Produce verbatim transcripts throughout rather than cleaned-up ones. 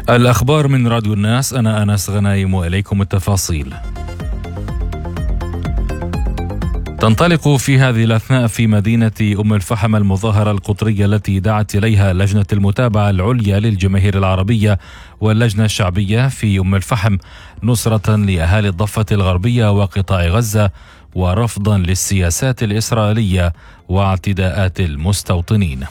الأخبار من راديو الناس، أنا أنس غنايم وإليكم التفاصيل. تنطلق في هذه الأثناء في مدينة أم الفحم المظاهرة القطرية التي دعت إليها لجنة المتابعة العليا للجماهير العربية واللجنة الشعبية في أم الفحم، نصرة لأهالي الضفة الغربية وقطاع غزة، ورفضا للسياسات الإسرائيلية واعتداءات المستوطنين.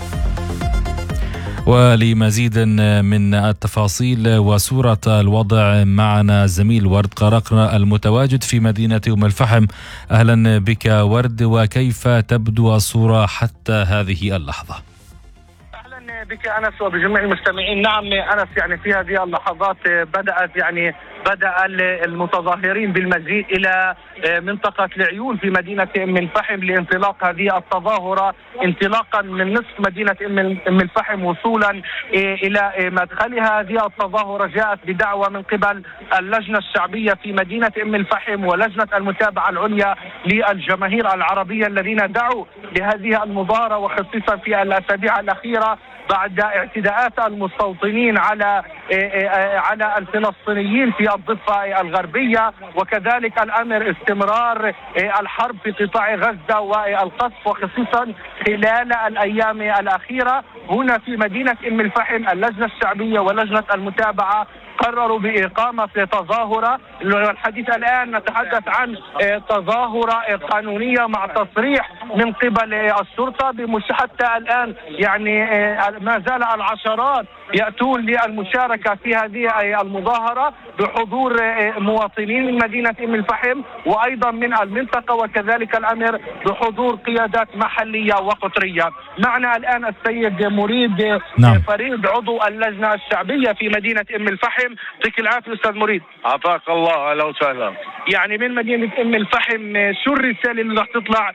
ولمزيد من التفاصيل وصورة الوضع معنا زميل ورد قرقرة المتواجد في مدينة أم الفحم. أهلا بك ورد، وكيف تبدو الصورة حتى هذه اللحظة؟ أهلا بك أنس وبجميع المستمعين. نعم أنس، يعني في هذه اللحظات بدأت يعني بدأ المتظاهرين بالمجيء إلى منطقة العيون في مدينة أم الفحم لانطلاق هذه التظاهرة، انطلاقا من نصف مدينة أم الفحم وصولا إلى مدخلها. هذه التظاهرة جاءت بدعوة من قبل اللجنة الشعبية في مدينة أم الفحم ولجنة المتابعة العليا للجماهير العربية الذين دعوا لهذه المظاهرة، وخصيصا في الأسابيع الأخيرة بعد اعتداءات المستوطنين على على الفلسطينيين في الضفة الغربية، وكذلك الأمر استمرار الحرب في قطاع غزة والقصف، وخصوصا خلال الأيام الأخيرة هنا في مدينة أم الفحم اللجنة الشعبية ولجنة المتابعة قرروا بإقامة تظاهرة. والحديث الآن نتحدث عن تظاهرة قانونية مع تصريح من قبل الشرطة، بمش حتى الآن يعني ما زال العشرات يأتون للمشاركة في هذه المظاهرة بحضور مواطنين من مدينة أم الفحم وأيضا من المنطقة، وكذلك الأمر بحضور قيادات محلية وقطرية. معنا الآن السيد مريد نعم. فريد عضو اللجنة الشعبية في مدينة أم الفحم. يعطيك العافية أستاذ مريد. عافاك الله. أهلا وسهلا. يعني من مدينة أم الفحم، شو الرسالة اللي راح تطلع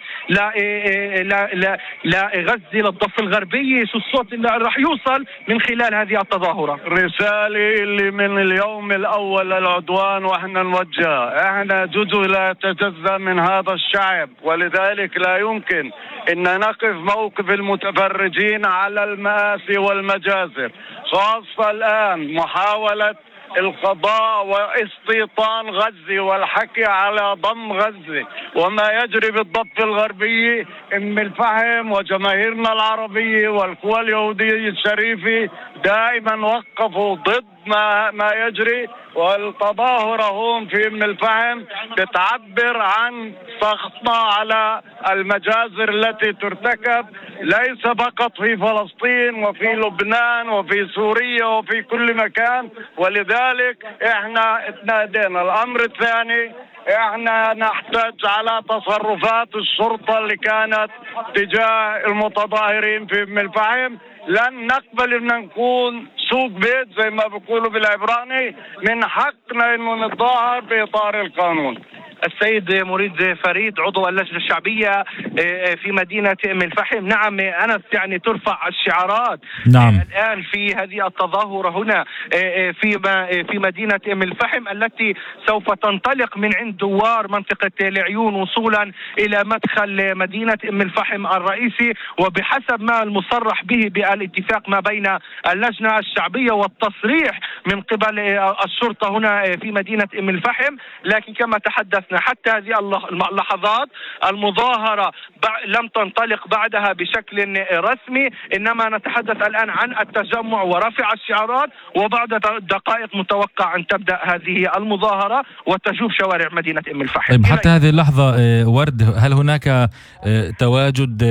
لغزة للضفة الغربية؟ شو الصوت اللي راح يوصل من خلال هذه التظاهرة؟ رسالة اللي من اليوم الأول للعدوان وإحنا نوجهها، إحنا جزء لا يتجزأ من هذا الشعب، ولذلك لا يمكن أن نقف موقف المتفرجين على المآسي والمجازر، خاصة الآن محاولة القضاء واستيطان غزة والحكي على ضم غزة وما يجري بالضفة الغربية. أم الفحم وجماهيرنا العربية والقوى اليهودية الشريفة دائما وقفوا ضد ما ما يجري، والتظاهرة هون في أم الفحم بتعبر عن سخطنا على المجازر التي ترتكب ليس فقط في فلسطين وفي لبنان وفي سوريا وفي كل مكان. ولذلك احنا اتنادينا. الامر الثاني، احنا نحتاج على تصرفات الشرطة اللي كانت تجاه المتظاهرين في أم الفحم. لن نقبل ان نكون سوق بيت زي ما بيقولوا بالعبراني، من حقنا انه نتظاهر باطار القانون. السيد مريد فريد عضو اللجنة الشعبية في مدينة أم الفحم. نعم أنس، يعني ترفع الشعارات نعم. الآن في هذه التظاهرة هنا في في مدينة أم الفحم التي سوف تنطلق من عند دوار منطقة العيون وصولا إلى مدخل مدينة أم الفحم الرئيسي، وبحسب ما المصرح به بالاتفاق ما بين اللجنة الشعبية والتصريح من قبل الشرطة هنا في مدينة أم الفحم. لكن كما تحدث حتى هذه اللحظات المظاهرة لم تنطلق بعدها بشكل رسمي، إنما نتحدث الآن عن التجمع ورفع الشعارات، وبعد دقائق متوقع أن تبدأ هذه المظاهرة وتجوب شوارع مدينة أم الفحم. طيب حتى هذه اللحظة ورد، هل هناك تواجد